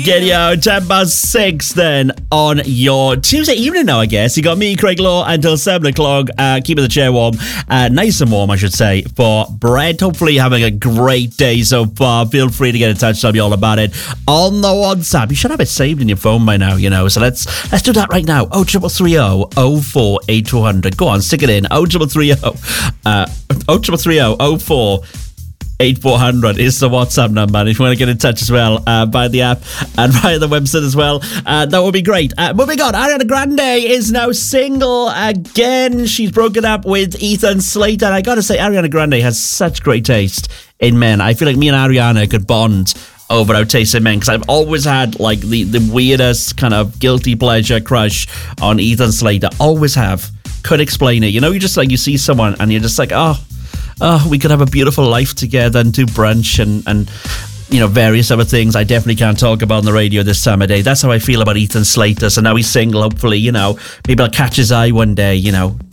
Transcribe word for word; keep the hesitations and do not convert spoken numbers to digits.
Get you ten past six then on your Tuesday evening now, I guess. You got me, Craig Law, until seven o'clock. Uh, keeping the chair warm. Uh, nice and warm, I should say, for Brett. Hopefully you're having a great day so far. Feel free to get in touch. Tell me all about it on the WhatsApp. You should have it saved in your phone by now, you know. So let's let's do that right now. oh triple three oh oh four eight two hundred. Go on, stick it in. oh triple three oh uh, oh triple three oh oh four eight four hundred is the WhatsApp number. And if you want to get in touch as well, uh, by the app and via the website as well, uh, that would be great. Uh, moving on, Ariana Grande is now single again. She's broken up with Ethan Slater. And I gotta say, Ariana Grande has such great taste in men. I feel like me and Ariana could bond over our taste in men, because I've always had like the, the weirdest kind of guilty pleasure crush on Ethan Slater. Always have. Could explain it. You know, you just like, you see someone and you're just like, oh, oh, we could have a beautiful life together and do brunch and, and, you know, various other things I definitely can't talk about on the radio this time of day. That's how I feel about Ethan Slater. So now he's single, hopefully, you know, maybe I'll catch his eye one day, you know,